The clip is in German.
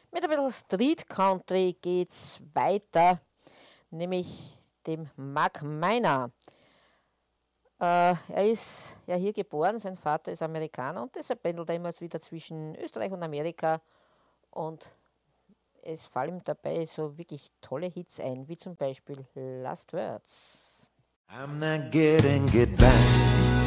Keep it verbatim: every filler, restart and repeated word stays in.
Mit ein bisschen Street Country geht's weiter, nämlich dem Mark Miner. Äh, er ist ja hier geboren, sein Vater ist Amerikaner und deshalb pendelt er immer wieder zwischen Österreich und Amerika und es fallen ihm dabei so wirklich tolle Hits ein, wie zum Beispiel Last Words. I'm not getting it back.